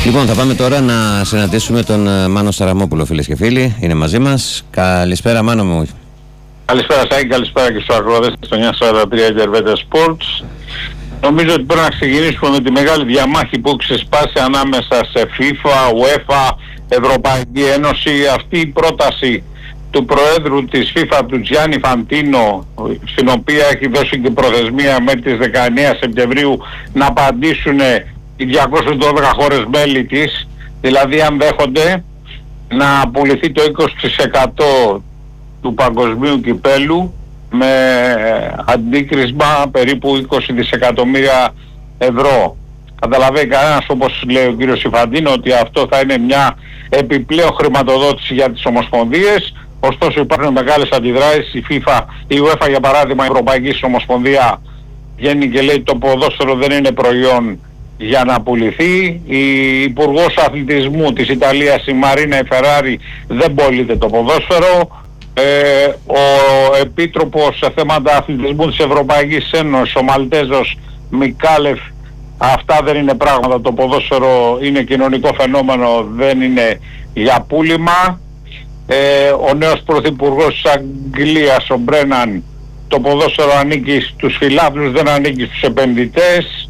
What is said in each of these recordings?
Λοιπόν, θα πάμε τώρα να συναντήσουμε τον Μάνο Σαραμόπουλο, φίλες και φίλοι. Είναι μαζί μας. Καλησπέρα, Μάνο μου. Καλησπέρα, Σάκη, καλησπέρα και στους ακροατές στο 943 Γερβέτα Sports. Νομίζω ότι πρέπει να ξεκινήσουμε με τη μεγάλη διαμάχη που ξεσπάσει ανάμεσα σε FIFA, UEFA, Ευρωπαϊκή Ένωση. Αυτή η πρόταση του Προέδρου της FIFA, του Τζιάννι Φαντίνο, στην οποία έχει δώσει και προθεσμία μέχρι τις 19 Σεπτεμβρίου να απαντήσουν οι 212 χώρες μέλη της, δηλαδή αν δέχονται να πουληθεί το 20% του παγκοσμίου κυπέλου με αντίκρισμα περίπου 20 δισεκατομμύρια ευρώ. Καταλαβαίνει κανένας, όπως λέει ο κύριος Ιφαντίνο, ότι αυτό θα είναι μια επιπλέον χρηματοδότηση για τις ομοσπονδίες. Ωστόσο υπάρχουν μεγάλες αντιδράσεις. Η FIFA, η UEFA για παράδειγμα, η Ευρωπαϊκή Ομοσπονδία βγαίνει και λέει το ποδόσφαιρο δεν είναι προϊόν για να πουληθεί. Η Υπουργός Αθλητισμού της Ιταλίας, η Μαρίνα Φεράρι, δεν πωλείται το ποδόσφαιρο. Ο Επίτροπος σε θέματα αθλητισμού της Ευρωπαϊκής Ένωσης, ο Μαλτέζος Μικάλεφ, αυτά δεν είναι πράγματα, το ποδόσφαιρο είναι κοινωνικό φαινόμενο, δεν είναι για πούλημα. Ο νέος Πρωθυπουργός της Αγγλίας, ο Μπρέναν, το ποδόσφαιρο ανήκει στους φιλάθλους, δεν ανήκει στους επενδυτές.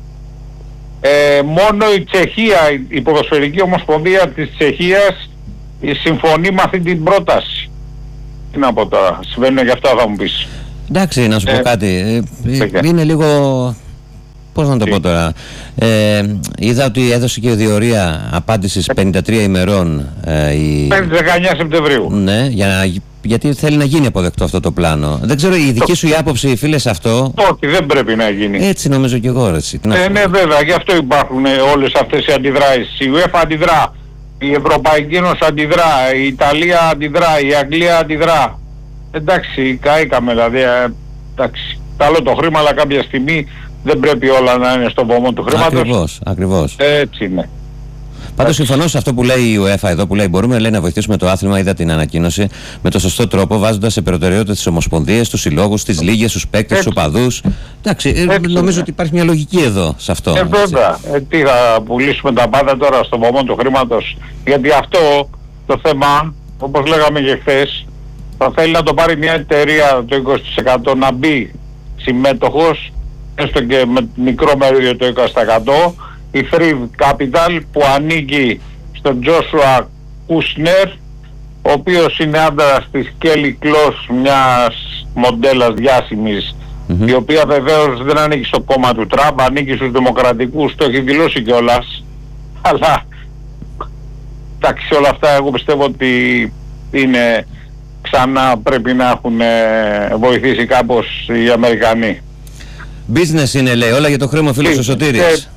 Μόνο η Τσεχία, η Ποδοσφαιρική Ομοσπονδία της Τσεχίας συμφωνεί με αυτή την πρόταση. Τι να πω τώρα, συμβαίνουν και αυτά, θα μου πεις. Εντάξει, να σου πω κάτι. Είναι λίγο... Πώς να το πω τώρα. Είδα ότι έδωσε και η διορία απάντησης 53 ημερών. 19 Σεπτεμβρίου. Ναι, γιατί θέλει να γίνει αποδεκτό αυτό το πλάνο. Δεν ξέρω, η δική σου η άποψη, φίλε, σε αυτό. Όχι, δεν πρέπει να γίνει. Έτσι νομίζω και εγώ, έτσι. Ναι, βέβαια, γι' αυτό υπάρχουν όλες αυτές οι αντιδράσεις. Η UEFA αντιδρά, η Ευρωπαϊκή Ένωση αντιδρά, η Ιταλία αντιδρά, η Αγγλία αντιδρά. Εντάξει, καήκαμε δηλαδή. Εντάξει, καλό το χρήμα, αλλά κάποια στιγμή δεν πρέπει όλα να είναι στον βωμό του χρήματος. Ακριβώς. Έτσι είναι. Πάντως συμφωνώ σε αυτό που λέει η UEFA εδώ, που λέει μπορούμε, λέει, να βοηθήσουμε το άθλημα, είδα την ανακοίνωση, με το σωστό τρόπο, βάζοντας σε προτεραιότητα τις ομοσπονδίες, τους συλλόγους, τις λίγες, τους παίκτες, τους οπαδούς. Εντάξει, νομίζω ότι υπάρχει μια λογική εδώ σε αυτό. Βέβαια. Τι θα πουλήσουμε τα πάντα τώρα στον βωμό του χρήματος? Γιατί αυτό το θέμα, όπως λέγαμε και χθες, θα θέλει να το πάρει μια εταιρεία το 20% να μπει συμμέτοχος, έστω και με μικρό μερίδιο το 20%, η Free Capital που ανήκει στον Joshua Kushner, ο οποίος είναι άντρας της Kelly Kloss, μιας μοντέλας διάσημης, η οποία βεβαίως δεν ανήκει στο κόμμα του Τραμπ, ανήκει στους δημοκρατικούς, το έχει δηλώσει κιόλας. Αλλά εντάξει, όλα αυτά εγώ πιστεύω ότι είναι ξανά, πρέπει να έχουν βοηθήσει κάπως οι Αμερικανοί. Business είναι, λέει, όλα για το χρήμα, φίλος ο Σωτήρης.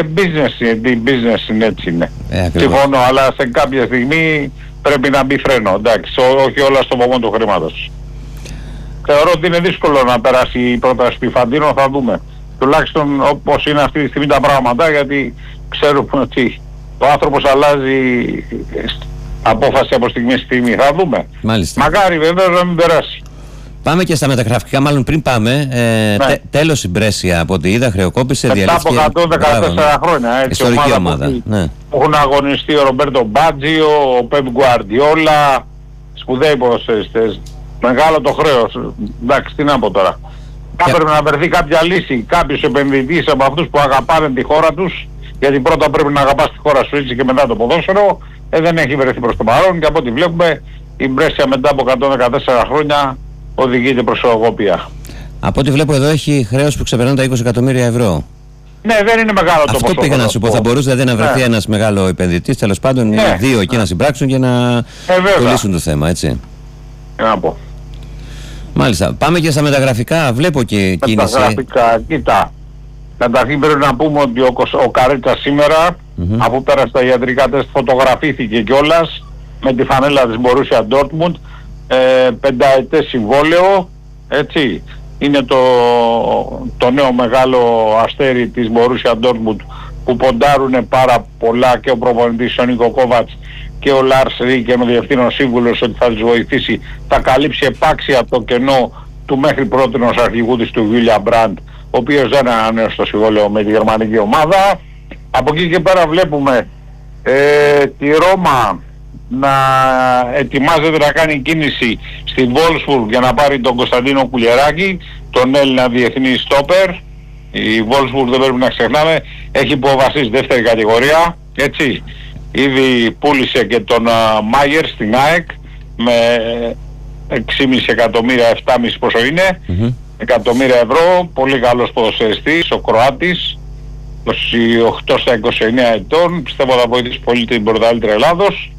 Business είναι, έτσι είναι. Συμφωνώ, αλλά σε κάποια στιγμή πρέπει να μπει φρένο, εντάξει, όχι όλα στο βωμό του χρήματος. Θεωρώ ότι είναι δύσκολο να περάσει η πρόταση του Ιφαντίνο, θα δούμε. Τουλάχιστον όπως είναι αυτή τη στιγμή τα πράγματα, γιατί ξέρουμε ότι ο άνθρωπος αλλάζει απόφαση από στιγμή στη στιγμή. Θα δούμε. Μάλιστα. Μακάρι βέβαια να μην περάσει. Πάμε και στα μεταγραφικά, μάλλον πριν πάμε. Τέλος η Μπρέσια, από ό,τι είδα, χρεοκόπησε, διαλύθηκε. Μετά από 114 χρόνια, έτσι. Ιστορική ομάδα. Έχουν αγωνιστεί ο Ρομπέρτο Μπάτζιο, ο Πεπ Γκουαρντιόλα, σπουδαίοι ποδοσφαιριστές. Μεγάλο το χρέος. Εντάξει, τι να πω τώρα. Πρέπει να βρεθεί κάποια λύση, κάποιος επενδυτής από αυτούς που αγαπάνε τη χώρα τους, γιατί πρώτα πρέπει να αγαπάς τη χώρα σου, έτσι, και μετά το ποδόσφαιρο. Δεν έχει βρεθεί προς το παρόν, και από ό,τι βλέπουμε η Μπρέσια μετά από 114 χρόνια οδηγείται προς ογοπία. Από ό,τι βλέπω εδώ έχει χρέος που ξεπερνά τα 20 εκατομμύρια ευρώ. Ναι, δεν είναι μεγάλο το ποσό. Αυτό πήγα να σου πω. Θα μπορούσε δηλαδή να βρεθεί ένας μεγάλο επενδυτής, τέλος πάντων, δύο εκεί να συμπράξουν και να το λύσουν το θέμα, έτσι. Να πω. Μάλιστα. Πάμε και στα μεταγραφικά. Βλέπω και κίνηση. Μεταγραφικά, κοίτα. Καταρχήν πρέπει να πούμε ότι ο Καρέτσα σήμερα, αφού πέρασε τα ιατρικά τεστ, φωτογραφήθηκε κιόλας με τη φανέλα της Borussia Dortmund, 5ετές συμβόλαιο, έτσι. Είναι το νέο μεγάλο αστέρι της Borussia Dortmund, που ποντάρουν πάρα πολλά, και ο προπονητής ο Νίκο Κόβατς και ο Λάρς Ρίκε με διευθύνων σύμβουλος, ότι θα τους βοηθήσει, θα καλύψει επάξια το κενό του μέχρι πρότινος αρχηγού της, του Βίλια Μπραντ, ο οποίος δεν ανανέωσε το συμβόλαιο με τη γερμανική ομάδα. Από εκεί και πέρα βλέπουμε Τη Ρώμα να ετοιμάζεται να κάνει κίνηση στη Wolfsburg για να πάρει τον Κωνσταντίνο Κουλιεράκη, τον Έλληνα διεθνή στόπερ. Η Wolfsburg, δεν πρέπει να ξεχνάμε, έχει υποβασίσει δεύτερη κατηγορία, έτσι. Ήδη πούλησε και τον Μάγερ στην ΑΕΚ με 6,5 εκατομμύρια, 7,5 πόσο είναι, εκατομμύρια ευρώ. Πολύ καλός ποδοσφαιριστής, ο Κροάτης, 28 στα 29 ετών, πιστεύω θα βοηθήσει πολύ την πρωταθλήτρια Ελλάδος.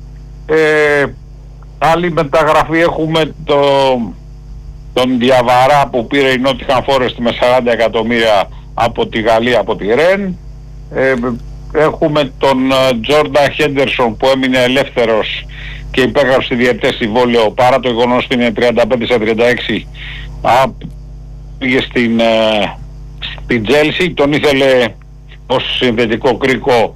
Άλλη μεταγραφή έχουμε τον Διαβαρά που πήρε η Nottingham Forest με 40 εκατομμύρια από τη Γαλλία, από τη Ρεν. Έχουμε τον Τζόρνταν Χέντερσον που έμεινε ελεύθερος και υπέγραψε διετές συμβόλαιο, παρά το γεγονός ότι είναι 35 στα 36, πήγε στην Chelsea, τον ήθελε ως συνδετικό κρίκο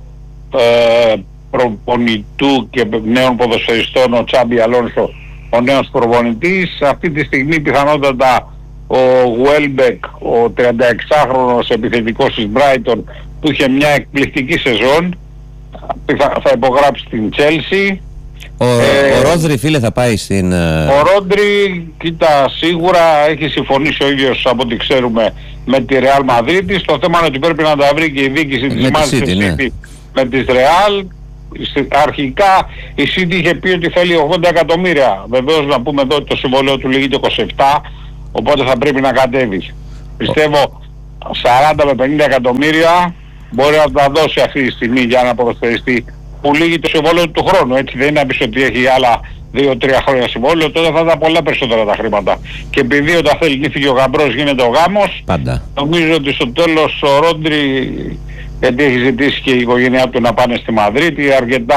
προπονητού και νέων ποδοσφαιριστών ο Τσάμπι Αλόνσο, ο νέος προπονητής. Αυτή τη στιγμή πιθανότατα ο Γουέλμπεκ, ο 36χρονος επιθετικός της Brighton που είχε μια εκπληκτική σεζόν, θα υπογράψει την Chelsea. Ο Ρόντρι, φίλε, θα πάει στην... Ο Ρόντρι, κοίτα, σίγουρα έχει συμφωνήσει ο ίδιος, από ό,τι ξέρουμε, με τη Real Madrid. Το θέμα είναι ότι πρέπει να τα βρει και η διοίκηση της Manchester City με της Real. Αρχικά η City είχε πει ότι θέλει 80 εκατομμύρια. Βεβαίως να πούμε εδώ ότι το συμβόλαιο του λύγει το 27, οπότε θα πρέπει να κατέβει. Πιστεύω 40 με 50 εκατομμύρια μπορεί να τα δώσει αυτή τη στιγμή για ένα ποδοσφαιριστή που λύγει το συμβόλαιο του χρόνου. Έτσι δεν είναι να πεις ότι έχει άλλα 2-3 χρόνια συμβόλαιο, τότε θα ήταν πολλά περισσότερα τα χρήματα. Και επειδή όταν θέλει να φύγει ο γαμπρός γίνεται ο γάμος, πάντα. Νομίζω ότι στο τέλος ο Ρόντρι, γιατί έχει ζητήσει και η οικογένειά του να πάνε στη Μαδρίτη,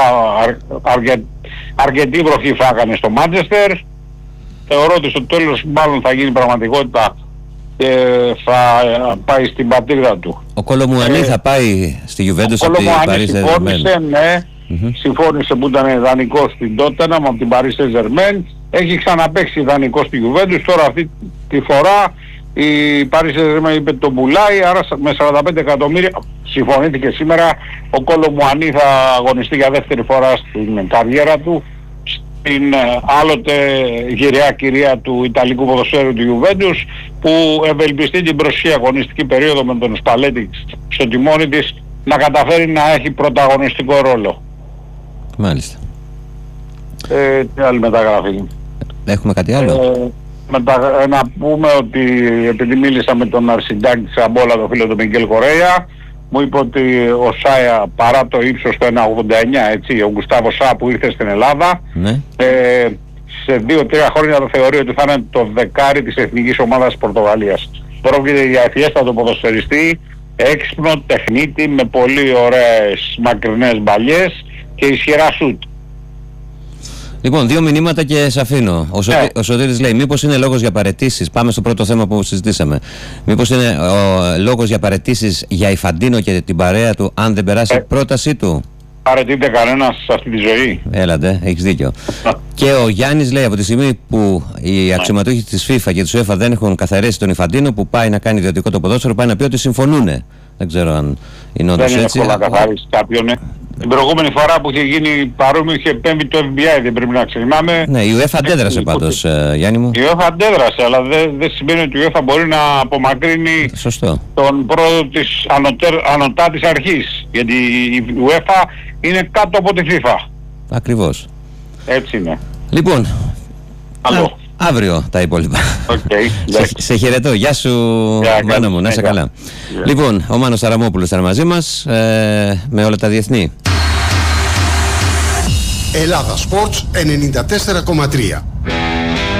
αρκετή βροχή φάγανε στο Μάντσεστερ. Θεωρώ ότι στο τέλος μάλλον θα γίνει πραγματικότητα και θα πάει στην πατρίδα του. Ο Κολομουανί θα πάει στη Juventus από την Paris συμφώνησε, ναι, συμφώνησε που ήταν δανεικός στην Tottenham από την Paris Saint-Germain. Έχει ξαναπαίξει δανεικός στη Juventus, τώρα αυτή τη φορά η Paris Saint-Germain είπε τον πουλάει, άρα με 45 εκατομμύρια συμφωνήθηκε σήμερα. Ο Κολομουανί θα αγωνιστεί για δεύτερη φορά στην καριέρα του στην άλλοτε γυραιά κυρία του Ιταλικού ποδοσφαίρου του Juventus, που ευελπιστεί την προσεχή αγωνιστική περίοδο με τον Σπαλέτη στο τιμόνι της να καταφέρει να έχει πρωταγωνιστικό ρόλο. Μάλιστα. Τι άλλη μεταγραφή? Έχουμε κάτι άλλο? Να πούμε ότι επειδή μίλησα με τον Αρσιντάκη της Αμπόλα, τον φίλο του Μιγγέλ Κορέα, μου είπε ότι ο Σάια, παρά το ύψος του 1,89, έτσι, ο Γκουστάβο Σά που ήρθε στην Ελλάδα, ναι, σε 2-3 χρόνια θα θεωρεί ότι θα είναι το δεκάρι της εθνικής ομάδας της Πορτογαλίας. Πρόκειται για ευφιέστατο ποδοσφαιριστή, έξυπνο, τεχνίτη, με πολύ ωραίες μακρινές μπαλιές και ισχυρά σουτ. Λοιπόν, 2 μηνύματα και σε αφήνω. Ο Σωτήρης λέει, μήπως είναι λόγος για παραιτήσεις? Πάμε στο πρώτο θέμα που συζητήσαμε. Μήπως είναι λόγος για παραιτήσεις για Ιφαντίνο και την παρέα του, αν δεν περάσει η πρότασή του? Παραιτείται κανένας σε αυτή τη ζωή. Έλατε, έχεις δίκιο. Και ο Γιάννης λέει, από τη στιγμή που οι αξιωματούχοι της FIFA και της UEFA δεν έχουν καθαρίσει τον Ιφαντίνο που πάει να κάνει ιδιωτικό το ποδόσφαιρο, πάει να πει ότι συμφωνούν. Δεν ξέρω αν είναι όντως έτσι. Δεν είναι εύκολο να καθαρίσει κάποιον. Την προηγούμενη φορά που είχε γίνει παρόμοιο είχε επέμβει το FBI, δεν πρέπει να ξεχνάμε. Ναι, η UEFA αντέδρασε πάντως, Γιάννη μου. Η UEFA αντέδρασε, αλλά δεν σημαίνει ότι η UEFA μπορεί να απομακρύνει τον πρόεδρο της ανωτάτης αρχής. Γιατί η UEFA είναι κάτω από τη FIFA. Ακριβώς. Έτσι είναι. Λοιπόν, άλλο. Αύριο τα υπόλοιπα. Okay, σε χαιρετώ. Γεια σου, Μάνο μου. Να είσαι καλά. Λοιπόν, ο Μάνος Αραμόπουλος ήταν μαζί μας με όλα τα διεθνή. Ελλάδα Sports 94,3.